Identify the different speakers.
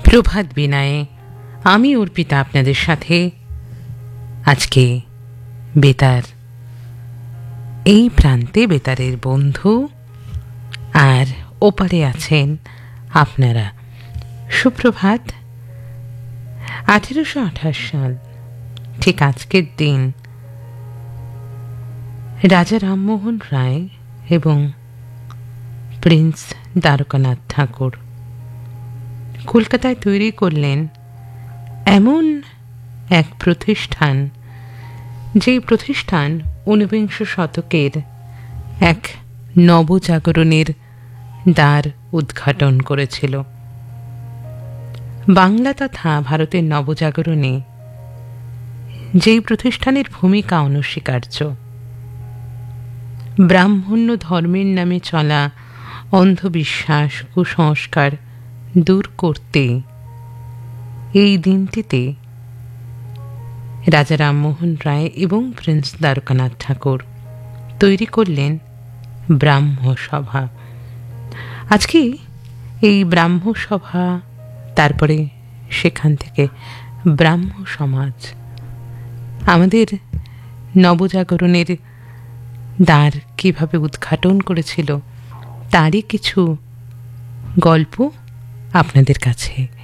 Speaker 1: প্রভাত বিনায়ে আমি অর্পিতা আপনাদের সাথে আজকে বেতার, এই প্রান্তে বেতারের বন্ধু আর ওপারে আছেন আপনারা। সুপ্রভাত। 1828 সাল, ঠিক আজকের দিন রাজা রামমোহন রায় এবং প্রিন্স দ্বারকানাথ ঠাকুর কলকাতায় তৈরি করলেন এমন এক প্রতিষ্ঠান, যেই প্রতিষ্ঠান ঊনবিংশ শতকের এক নবজাগরণের দ্বার উদ্ঘাটন করেছিল। বাংলা তথা ভারতের নবজাগরণে যেই প্রতিষ্ঠানের ভূমিকা অনস্বীকার্য। ব্রাহ্মণ্য ধর্মের নামে চলা অন্ধবিশ্বাস, কুসংস্কার দূর করতে এই দিনটিতে রাজা রামমোহন রায় এবং প্রিন্স দ্বারকানাথ ঠাকুর তৈরি করলেন ব্রাহ্মসভা। আজকে এই ব্রাহ্মসভা, তারপরে সেখান থেকে ব্রাহ্ম সমাজ আমাদের নবজাগরণের দ্বার কিভাবে উদ্ঘাটন করেছিল তারই কিছু গল্প আপনাদের কাছে